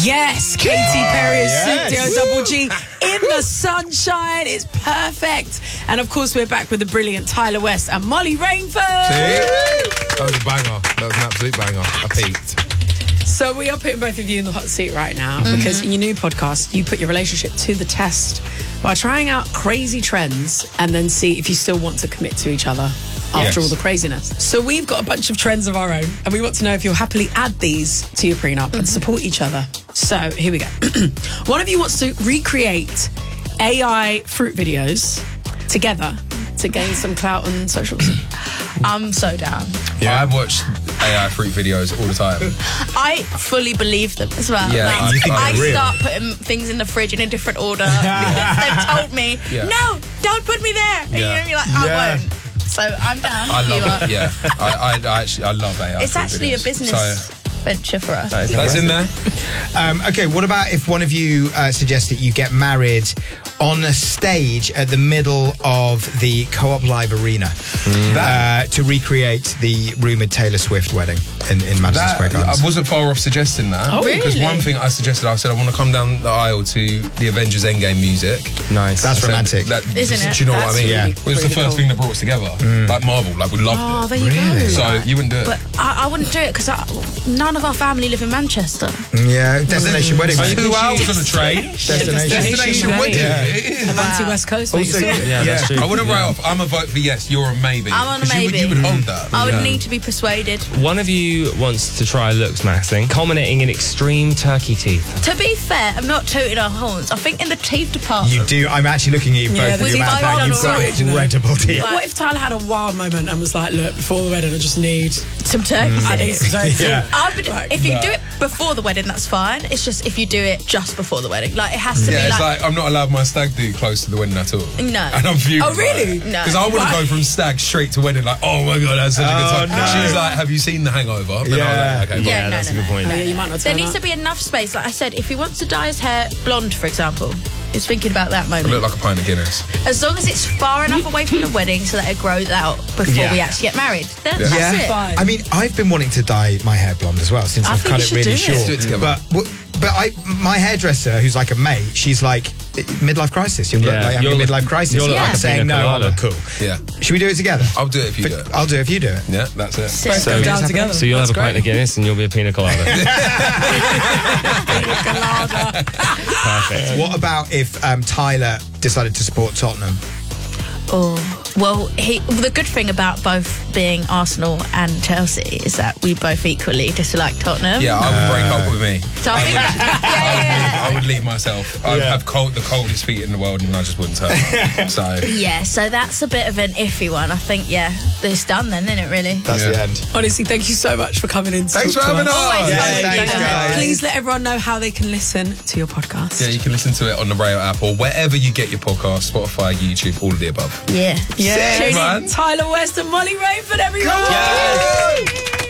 Yes, Katy Perry is Double G in the sunshine. It's perfect. And of course, we're back with the brilliant Tyler West and Molly Rainford. That was a banger. That was an absolute banger. I peaked. So we are putting both of you in the hot seat right now because in your new podcast, you put your relationship to the test by trying out crazy trends and then see if you still want to commit to each other after all the craziness. So we've got a bunch of trends of our own and we want to know if you'll happily add these to your prenup and support each other. So here we go. One of you wants to recreate AI fruit videos together to gain some clout on socials. I'm so down. Yeah, I've watched AI fruit videos all the time. I fully believe them as well. Yeah, I start putting things in the fridge in a different order because they've told me, no, don't put me there. And you're like, I won't. So I'm down. I love it. Yeah, I love AI. It's actually videos. A business venture for us. That's in there. Okay, what about if one of you suggests that you get married on a stage at the middle of the Co-op Live Arena to recreate the rumoured Taylor Swift wedding in Madison Square Garden? I wasn't far off suggesting that. Oh, really? Because one thing I suggested, I said I want to come down the aisle to the Avengers Endgame music. Nice. That's romantic. Isn't it? Do you know what I mean? Really, It was the really first thing that brought us together. Like Marvel, like we loved Oh, it. there you go. So you wouldn't do it. But I wouldn't do it because none of our family live in Manchester. Yeah, destination wedding. 2 hours on a train. Destination wedding. It is. Fancy West Coast. Also, That's true. I wouldn't write off. I'm a vote for yes. You're a maybe. I'm on a 'Cause maybe. You would hold that. I would need to be persuaded. One of you wants to try looks maxing, culminating in extreme turkey teeth. To be fair, I'm not tooting our horns. I think in the teeth department, You do. I'm actually looking at you both. Yeah, with the the amount of vibe that you've on got orange, incredible teeth. What if Tyler had a wild moment and was like, look, before the wedding, I just need... some turkey I need teeth. some turkey. Yeah. If you do it before the wedding, that's fine. It's just if you do it just before the wedding, like it has to Yeah, be it's like, like I'm not allowed my stag do close to the wedding at all. No. And I'm fuming. Oh, really? No. Because I wouldn't go from stag straight to wedding like, oh my god, that's such a good time. no. She was like, have you seen The Hangover? Then I was like, okay, Yeah, fine. no, That's no, a good point. Oh, yeah, you might not there turn needs up. to be enough space. Like I said, if he wants to dye his hair blonde, for example, he's thinking about that I moment. look like a pint of Guinness. As long as it's far enough away from the wedding so that it grows out before we actually get married. That's it. Fine. I mean, I've been wanting to dye my hair blonde as well since I I've think cut you it should really do it. short. Let's do it together. But my hairdresser, who's like a mate, she's like, midlife crisis. You'll look Yeah, like having a you'll look- midlife crisis. you'll look like I'm a saying pina no. colada. Oh, cool. Yeah. Should we do it together? I'll do it if you do it. I'll do it if you do it. Yeah, that's it. So, down together. so you'll That's have a pint great. of Guinness and you'll be a pina colada. Perfect. What about if Tyler decided to support Tottenham? Oh, well, the good thing about both being Arsenal and Chelsea is that we both equally dislike Tottenham. Yeah, I would break up with me. So I think I would leave myself. I'd have the coldest feet in the world and I just wouldn't turn up. So, so that's a bit of an iffy one. I think, it's done then, isn't it, really? That's the end. Honestly, thank you so much for coming in. thanks for having us. Always Yeah, fun. thanks, guys. Please let everyone know how they can listen to your podcast. Yeah, you can listen to it on the Rail app or wherever you get your podcast, Spotify, YouTube, all of the above. Yeah. Yeah, Sick, man. Tyler West and Molly Rainford, everyone. Yes.